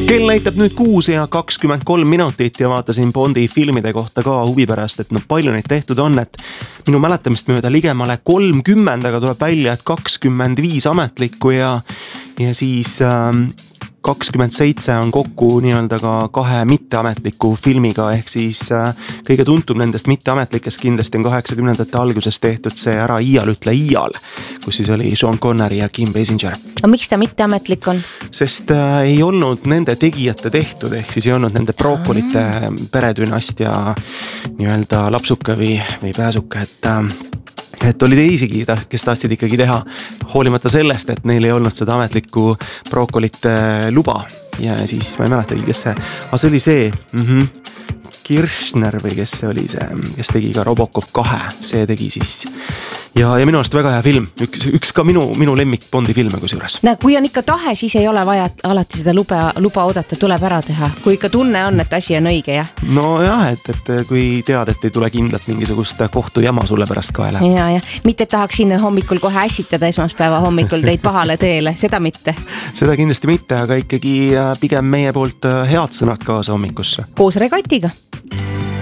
Kell näitab nüüd 6:23 ja vaatasin Bondi filmide kohta ka huvi pärast, et palju neid tehtud on, et minu mäletamist mööda ligemale 30, aga tuleb välja, et 25 ametlikku ja siis 27 on kokku nii-öelda ka 2 mitteametliku filmiga, ehk siis kõige tuntum nendest mitteametlikest kindlasti on 80ndate alguses tehtud see Ära iial ütle iial, kus siis oli Sean Connery ja Kim Basinger. No miks ta mitteametlik on? Sest ei olnud nende tegijate tehtud, ehk siis ei olnud nende Brokolite peredünastia nii-öelda lapsuke või pääsuke, et oli teisigi, kes tahtsid ikkagi teha, hoolimata sellest, et neil ei olnud seda ametlikku Brokolite luba. Ja siis ma ei mäletagi, kes see oli see Kirchner või kes see oli see, kes tegi ka Robocop 2, see tegi siis. Ja minu arust väga hea film, üks ka minu lemmik Bondi filme kusjuures. Kui on ikka tahe, siis ei ole vaja alati seda luba oodata, tuleb ära teha. Kui ikka tunne on, et asi on õige, jah? No jah, et kui tead, et ei tule kindlalt mingisugust kohtujama sulle pärast kaela. Ja. Mitte tahaks sinna hommikul kohe ässitada esmaspäeva hommikul teid pahale teele, seda mitte. Seda kindlasti mitte, aga ikkagi pigem meie poolt head sõnad kaasa hommikusse. Koos regatiga.